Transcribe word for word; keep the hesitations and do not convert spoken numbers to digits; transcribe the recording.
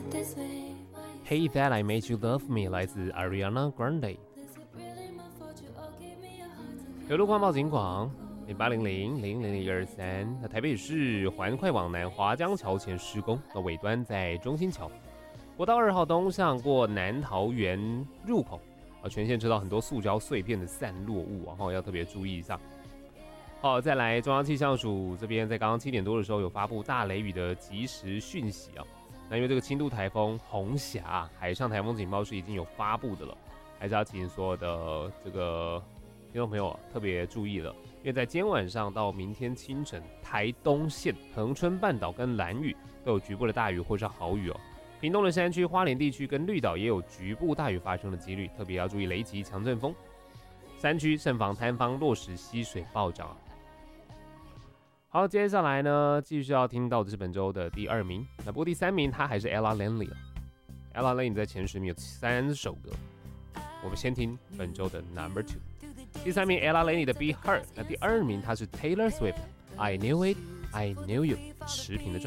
Hey That I Made You Love Me 来自 Ariana Grande。有路况报警广零八零零零零零二三。那台北市环快往南华江桥前施工，那尾端在中心桥。国道二号东向过南桃园入口，啊，全线车道很多塑胶碎片的散落物，然后要特别注意一下。好，再来中央气象署这边在刚刚七点多的时候有发布大雷雨的即时讯息啊。那因为这个轻度台风红霞海上台风警报是已经有发布的了，还是要提醒所有的这个听众朋友、啊、特别注意了，因为在今天晚上到明天清晨，台东县、恒春半岛跟兰屿都有局部的大雨或是豪雨哦。屏东的山区、花莲地区跟绿岛也有局部大雨发生的几率，特别要注意雷击、强阵风。山区慎防坍方、落石、溪水暴涨。好，接下来呢，继续要听到的是本周的第二名。那不过第三名他还是 Ella Langley 了。Ella Langley 在前十名有三首歌，我们先听本周的 Number Two。第三名 Ella Langley 的 Be Her， 那第二名他是 Taylor Swift，I Knew It, I Knew You， 持平的状态。